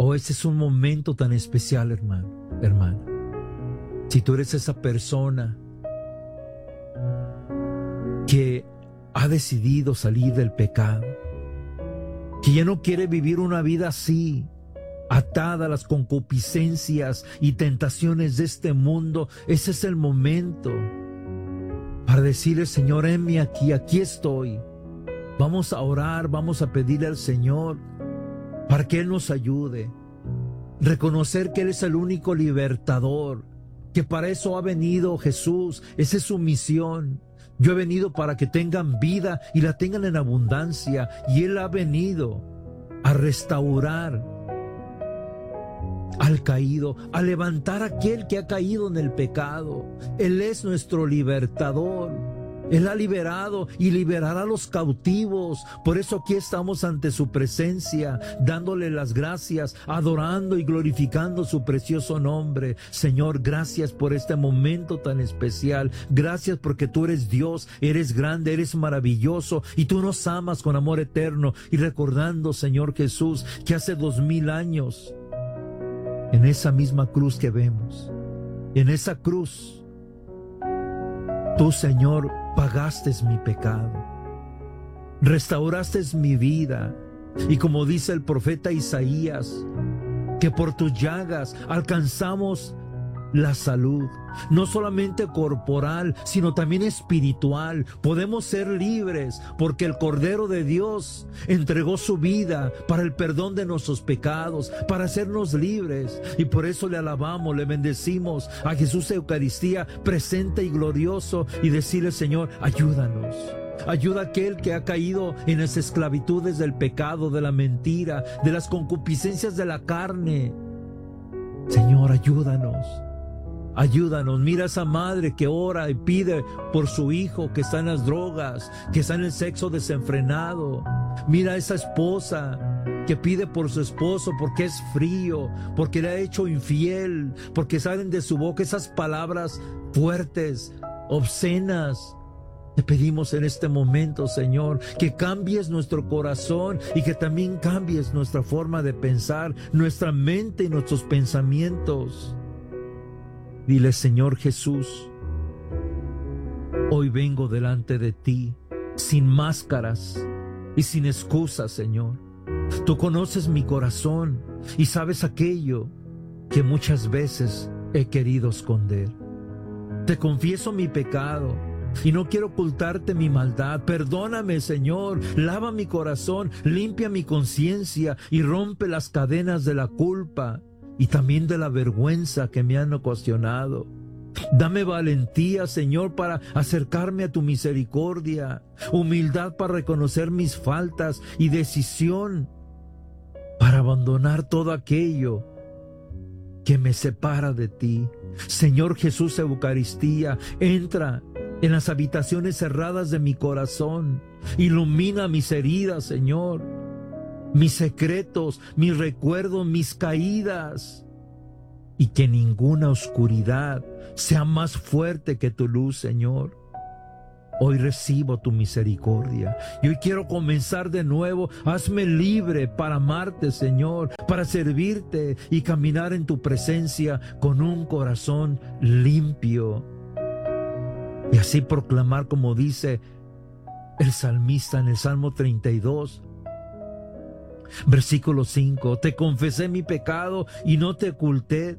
Oh, ese es un momento tan especial, hermano, hermana. Si tú eres esa persona que ha decidido salir del pecado, que ya no quiere vivir una vida así, atada a las concupiscencias y tentaciones de este mundo, ese es el momento para decirle: Señor, heme aquí, aquí estoy. Vamos a orar, vamos a pedirle al Señor para que Él nos ayude. Reconocer que Él es el único libertador, que para eso ha venido Jesús. Esa es su misión. Yo he venido para que tengan vida y la tengan en abundancia. Y Él ha venido a restaurar al caído, a levantar a aquel que ha caído en el pecado. Él es nuestro libertador. Él ha liberado y liberará a los cautivos. Por eso aquí estamos ante su presencia, dándole las gracias, adorando y glorificando su precioso nombre. Señor, gracias por este momento tan especial. Gracias porque tú eres Dios, eres grande, eres maravilloso y tú nos amas con amor eterno. Y recordando, Señor Jesús, que hace 2000 años, en esa misma cruz que vemos, en esa cruz, tú, Señor, pagaste mi pecado, restauraste mi vida, y como dice el profeta Isaías, que por tus llagas alcanzamos la salud, no solamente corporal, sino también espiritual. Podemos ser libres porque el Cordero de Dios entregó su vida para el perdón de nuestros pecados, para hacernos libres. Y por eso le alabamos, le bendecimos a Jesús Eucaristía presente y glorioso, y decirle: Señor, ayúdanos. Ayuda a aquel que ha caído en las esclavitudes del pecado, de la mentira, de las concupiscencias de la carne. Señor, ayúdanos. Ayúdanos. Mira a esa madre que ora y pide por su hijo que está en las drogas, que está en el sexo desenfrenado. Mira a esa esposa que pide por su esposo porque es frío, porque le ha hecho infiel, porque salen de su boca esas palabras fuertes, obscenas. Te pedimos en este momento, Señor, que cambies nuestro corazón y que también cambies nuestra forma de pensar, nuestra mente y nuestros pensamientos. Dile: Señor Jesús, hoy vengo delante de ti sin máscaras y sin excusas, Señor. Tú conoces mi corazón y sabes aquello que muchas veces he querido esconder. Te confieso mi pecado y no quiero ocultarte mi maldad. Perdóname, Señor, lava mi corazón, limpia mi conciencia y rompe las cadenas de la culpa y también de la vergüenza que me han ocasionado. Dame valentía, Señor, para acercarme a tu misericordia, humildad para reconocer mis faltas y decisión para abandonar todo aquello que me separa de ti. Señor Jesús Eucaristía, entra en las habitaciones cerradas de mi corazón, ilumina mis heridas, Señor, mis secretos, mis recuerdos, mis caídas, y que ninguna oscuridad sea más fuerte que tu luz, Señor. Hoy recibo tu misericordia y hoy quiero comenzar de nuevo. Hazme libre para amarte, Señor, para servirte y caminar en tu presencia con un corazón limpio. Y así proclamar, como dice el salmista en el Salmo 32, versículo 5: te confesé mi pecado y no te oculté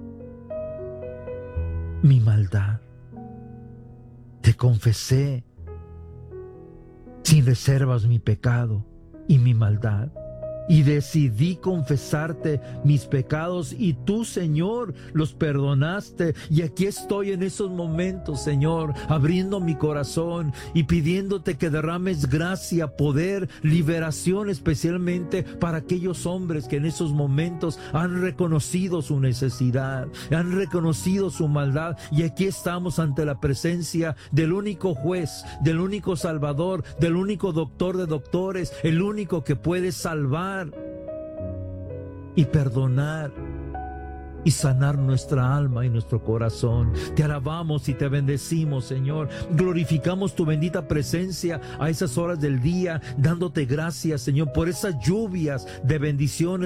mi maldad. Te confesé sin reservas mi pecado y mi maldad. Y decidí confesarte mis pecados y tú, Señor, los perdonaste. Y aquí estoy en esos momentos, Señor, abriendo mi corazón y pidiéndote que derrames gracia, poder, liberación, especialmente para aquellos hombres que en esos momentos han reconocido su necesidad, han reconocido su maldad. Y aquí estamos ante la presencia del único juez, del único salvador, del único doctor de doctores, el único que puede salvar y perdonar y sanar nuestra alma y nuestro corazón. Te alabamos y te bendecimos, Señor. Glorificamos tu bendita presencia a esas horas del día, dándote gracias, Señor, por esas lluvias de bendiciones